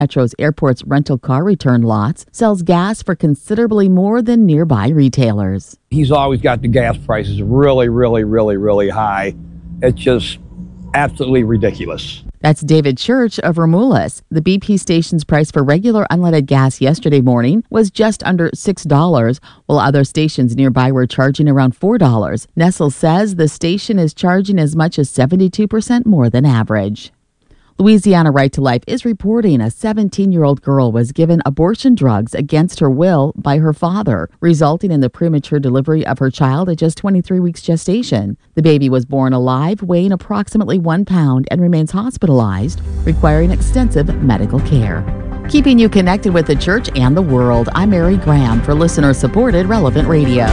Metro's Airport's rental car return lots sells gas for considerably more than nearby retailers. He's always got the gas prices really, really, really, really high. It's just absolutely ridiculous. That's David Church of Romulus. The BP station's price for regular unleaded gas yesterday morning was just under $6, while other stations nearby were charging around $4. Nestle says the station is charging as much as 72% more than average. Louisiana Right to Life is reporting a 17-year-old girl was given abortion drugs against her will by her father, resulting in the premature delivery of her child at just 23 weeks gestation. The baby was born alive, weighing approximately 1 pound, and remains hospitalized, requiring extensive medical care. Keeping you connected with the church and the world, I'm Mary Graham for listener-supported Relevant Radio.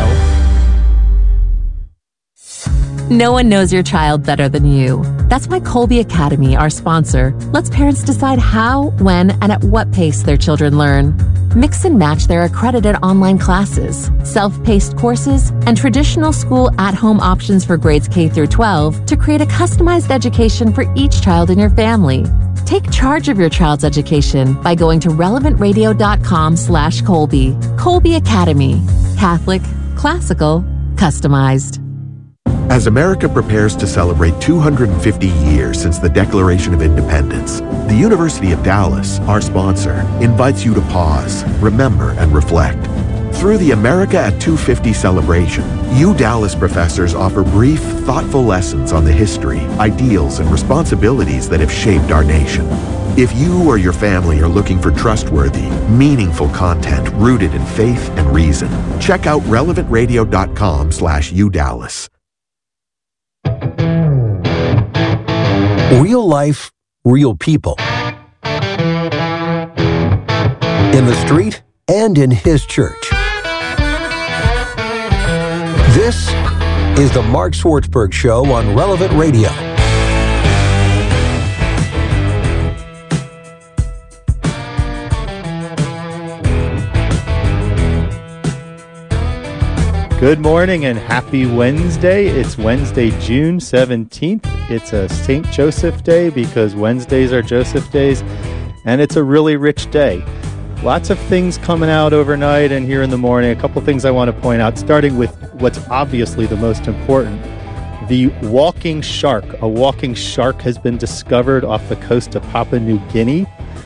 No one knows your child better than you. That's why Colby Academy, our sponsor, lets parents decide how, when, and at what pace their children learn. Mix and match their accredited online classes, self-paced courses, and traditional school at-home options for grades K through 12 to create a customized education for each child in your family. Take charge of your child's education by going to relevantradio.com/Colby. Colby Academy. Catholic, classical, customized. As America prepares to celebrate 250 years since the Declaration of Independence, the University of Dallas, our sponsor, invites you to pause, remember, and reflect. Through the America at 250 celebration, Dallas professors offer brief, thoughtful lessons on the history, ideals, and responsibilities that have shaped our nation. If you or your family are looking for trustworthy, meaningful content rooted in faith and reason, check out relevantradio.com/UDallas. Real life, real people. In the street and in his church. This is the Mark Swartzberg Show on Relevant Radio. Good morning and happy Wednesday. It's Wednesday, June 17th. It's a St. Joseph Day because Wednesdays are Joseph days, and it's a really rich day. Lots of things coming out overnight and here in the morning. A couple things I want to point out, starting with what's obviously the most important. The walking shark. A walking shark has been discovered off the coast of Papua New Guinea.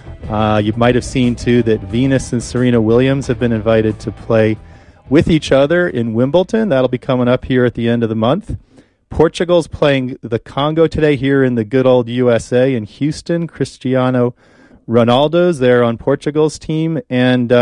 You might have seen, too, that Venus and Serena Williams have been invited to play with each other in Wimbledon. That'll be coming up here at the end of the month. Portugal's playing the Congo today here in the good old USA in Houston. Cristiano Ronaldo's there on Portugal's team. And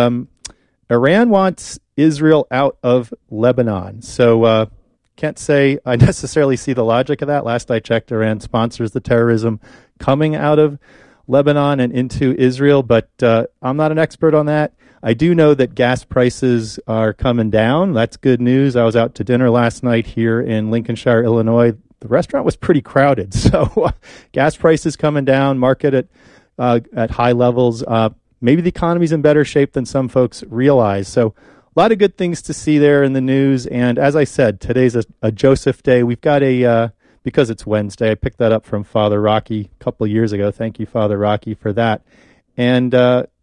Iran wants Israel out of Lebanon. So can't say I necessarily see the logic of that. Last I checked, Iran sponsors the terrorism coming out of Lebanon and into Israel. But I'm not an expert on that. I do know that gas prices are coming down. That's good news. I was out to dinner last night here in Lincolnshire, Illinois. The restaurant was pretty crowded. So gas prices coming down, market at high levels. Maybe the economy's in better shape than some folks realize. So a lot of good things to see there in the news. And as I said, today's a Joseph Day. We've got because it's Wednesday, I picked that up from Father Rocky a couple of years ago. Thank you, Father Rocky, for that. And,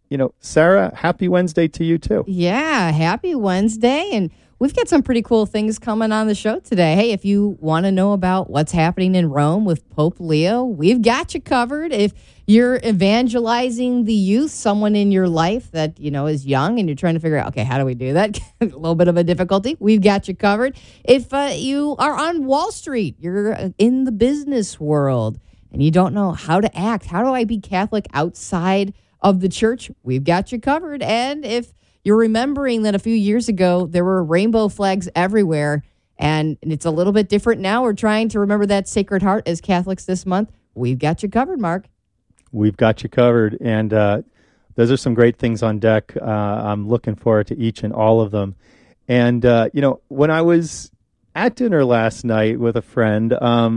Sarah, happy Wednesday to you, too. Yeah, happy Wednesday. And we've got some pretty cool things coming on the show today. Hey, if you want to know about what's happening in Rome with Pope Leo, we've got you covered. If you're evangelizing the youth, someone in your life that, is young and you're trying to figure out, okay, how do we do that? A little bit of a difficulty. We've got you covered. If you are on Wall Street, you're in the business world and you don't know how to act, how do I be Catholic outside of the church? We've got you covered. And if you're remembering that a few years ago, there were rainbow flags everywhere, and it's a little bit different now. We're trying to remember that Sacred Heart as Catholics this month. We've got you covered, Mark. We've got you covered. And those are some great things on deck. I'm looking forward to each and all of them. And, when I was at dinner last night with a friend,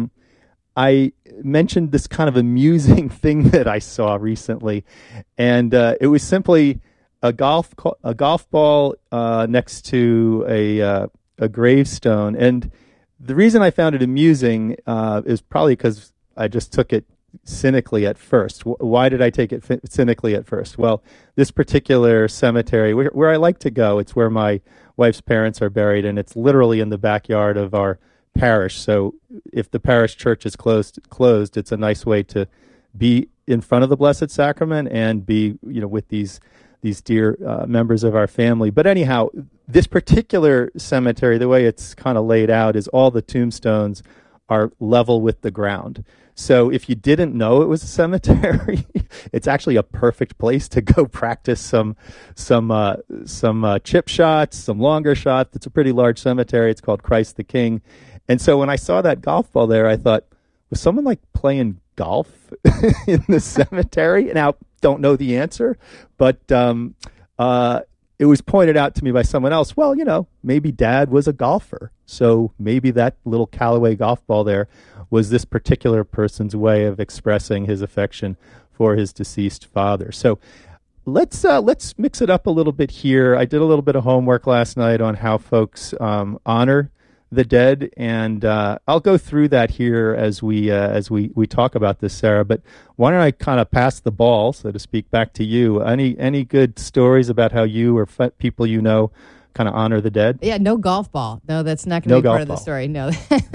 I mentioned this kind of amusing thing that I saw recently, and it was simply a golf ball next to a gravestone. And the reason I found it amusing is probably because I just took it cynically at first. Why did I take it cynically at first? Well, this particular cemetery, where I like to go, it's where my wife's parents are buried, and it's literally in the backyard of our parish. So if the parish church is closed, it's a nice way to be in front of the Blessed Sacrament and be, with these dear members of our family. But anyhow, this particular cemetery, the way it's kind of laid out is all the tombstones are level with the ground. So if you didn't know it was a cemetery, it's actually a perfect place to go practice some chip shots, some longer shots. It's a pretty large cemetery. It's called Christ the King. And so when I saw that golf ball there, I thought, was someone like playing golf in the cemetery? Now, don't know the answer, but it was pointed out to me by someone else. Well, maybe Dad was a golfer, so maybe that little Callaway golf ball there was this particular person's way of expressing his affection for his deceased father. So let's mix it up a little bit here. I did a little bit of homework last night on how folks honor the dead, and I'll go through that here as we talk about this, Sarah. But why don't I kind of pass the ball, so to speak, back to you? Any good stories about how you or people kind of honor the dead? Yeah, no golf ball. No, that's not going to be part of the story. No.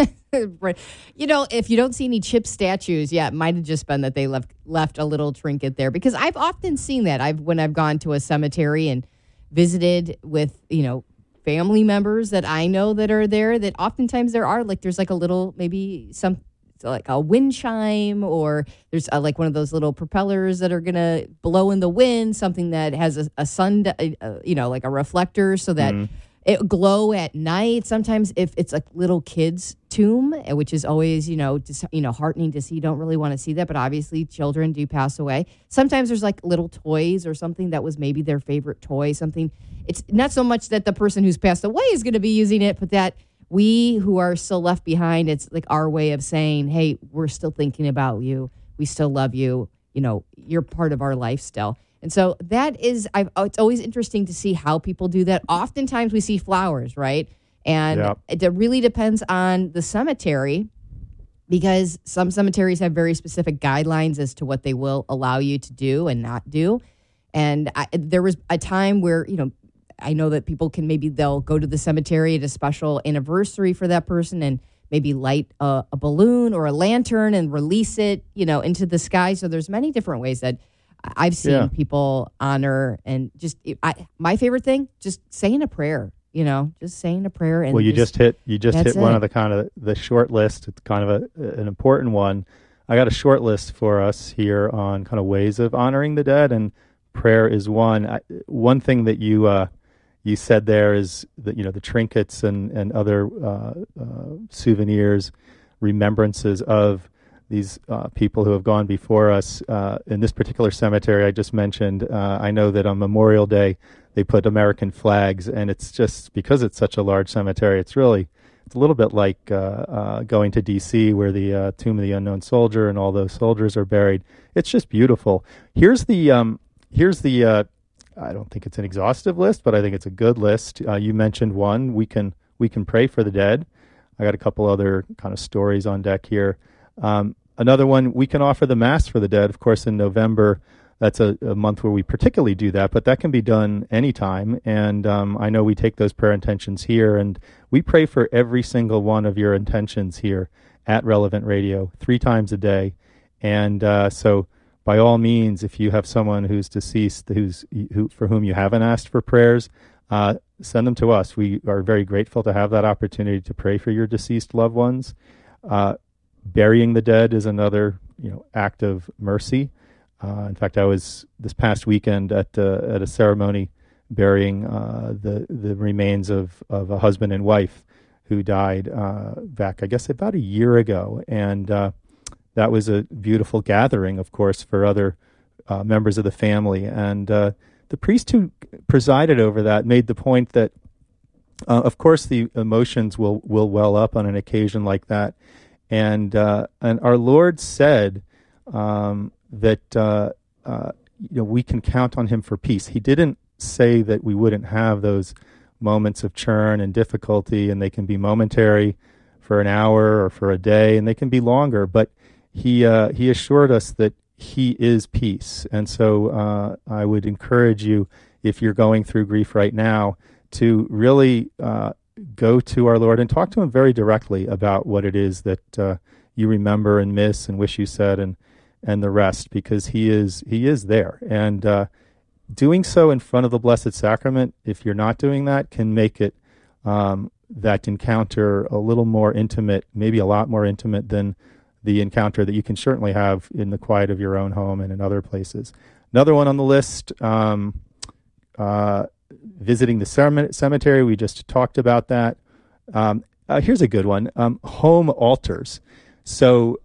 If you don't see any chip statues, it might have just been that they left a little trinket there, because I've often seen that. When I've gone to a cemetery and visited with family members that I know that are there, that oftentimes there's like a little, maybe some like a wind chime, or there's like one of those little propellers that are going to blow in the wind, something that has a sun, like a reflector so that it glow at night. Sometimes if it's a little kid's tomb, which is always, heartening to see. You don't really want to see that, but obviously children do pass away. Sometimes there's like little toys or something that was maybe their favorite toy, something. It's not so much that the person who's passed away is going to be using it, but that we who are still left behind, it's like our way of saying, hey, we're still thinking about you. We still love you. You're part of our life still. And so that is, it's always interesting to see how people do that. Oftentimes we see flowers, right? And it really depends on the cemetery, because some cemeteries have very specific guidelines as to what they will allow you to do and not do. And there was a time where, I know that people they'll go to the cemetery at a special anniversary for that person and maybe light a balloon or a lantern and release it, into the sky. So there's many different ways that I've seen people honor, and my favorite thing, just saying a prayer, just saying a prayer. And you just hit one of the kind of the short list. It's kind of an important one. I got a short list for us here on kind of ways of honoring the dead, and prayer is one. One thing that you said there is that, the trinkets and other souvenirs, remembrances of these people who have gone before us. In this particular cemetery I just mentioned, I know that on Memorial Day they put American flags, and it's just because it's such a large cemetery, it's a little bit like going to D.C. where the Tomb of the Unknown Soldier and all those soldiers are buried. It's just beautiful. Here's the I don't think it's an exhaustive list, but I think it's a good list. You mentioned one. We can pray for the dead. I got a couple other kind of stories on deck here. Another one, we can offer the Mass for the dead. Of course, in November, that's a month where we particularly do that, but that can be done anytime. And I know we take those prayer intentions here, and we pray for every single one of your intentions here at Relevant Radio 3 times a day. And so by all means, if you have someone who's deceased, for whom you haven't asked for prayers, send them to us. We are very grateful to have that opportunity to pray for your deceased loved ones. Burying the dead is another, act of mercy. In fact, I was this past weekend at a ceremony burying the remains of a husband and wife who died back, I guess, about a year ago, and that was a beautiful gathering, of course, for other members of the family. And the priest who presided over that made the point that, of course, the emotions will well up on an occasion like that. And our Lord said that we can count on Him for peace. He didn't say that we wouldn't have those moments of churn and difficulty, and they can be momentary for an hour or for a day, and they can be longer. But he assured us that he is peace. And so I would encourage you, if you're going through grief right now, to really go to our Lord and talk to him very directly about what it is that you remember and miss and wish you said, and the rest, because he is there. And doing so in front of the Blessed Sacrament, if you're not doing that, can make it that encounter a little more intimate, maybe a lot more intimate than the encounter that you can certainly have in the quiet of your own home and in other places. Another one on the list, visiting the cemetery. We just talked about that. Here's a good one, home altars. So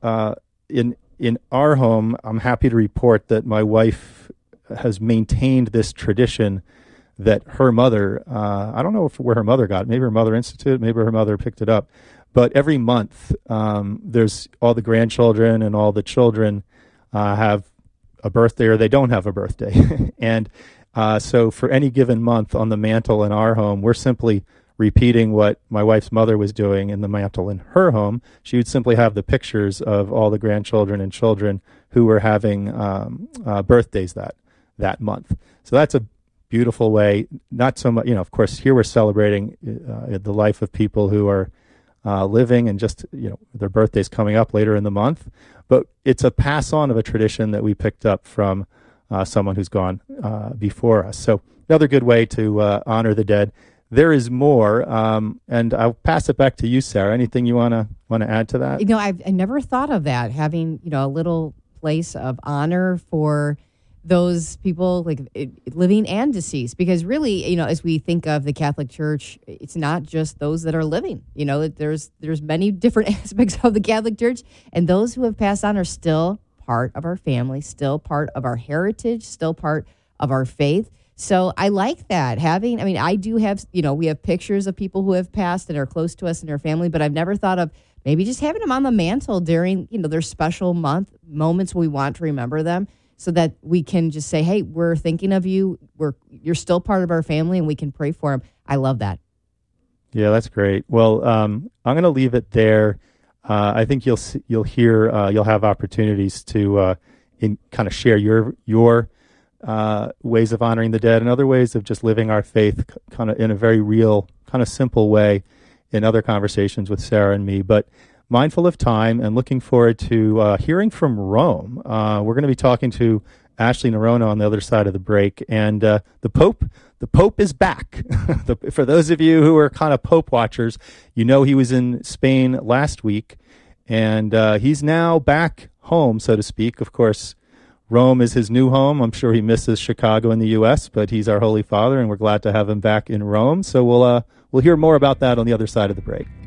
in our home, I'm happy to report that my wife has maintained this tradition that her mother, I don't know where her mother got it. Maybe her mother instituted it, maybe her mother picked it up. But every month, there's all the grandchildren and all the children have a birthday, or they don't have a birthday. And so for any given month on the mantle in our home, we're simply repeating what my wife's mother was doing in the mantle in her home. She would simply have the pictures of all the grandchildren and children who were having birthdays that month. So that's a beautiful way. Not so much, of course, here we're celebrating the life of people who are living, and just, their birthday's coming up later in the month. But it's a pass on of a tradition that we picked up from someone who's gone before us. So another good way to honor the dead. There is more, and I'll pass it back to you, Sarah. Anything you want to add to that? I never thought of that, having a little place of honor for those people, like living and deceased, because really, as we think of the Catholic Church, it's not just those that are living. There's many different aspects of the Catholic Church, and those who have passed on are still part of our family, still part of our heritage, still part of our faith. So I like that. I do have, we have pictures of people who have passed and are close to us in our family, but I've never thought of maybe just having them on the mantle during, their special moments when we want to remember them, so that we can just say, hey, we're thinking of you. You're still part of our family, and we can pray for them. I love that. Yeah, that's great. Well, I'm going to leave it there. I think you'll hear, you'll have opportunities to kind of share your ways of honoring the dead and other ways of just living our faith kind of in a very real, kind of simple way in other conversations with Sarah and me. But mindful of time and looking forward to hearing from Rome. We're going to be talking to Ashley Nerona on the other side of the break. And the Pope is back. For those of you who are kind of Pope watchers, he was in Spain last week, and he's now back home, so to speak. Of course, Rome is his new home. I'm sure he misses Chicago in the U.S., but he's our Holy Father, and we're glad to have him back in Rome. So we'll hear more about that on the other side of the break.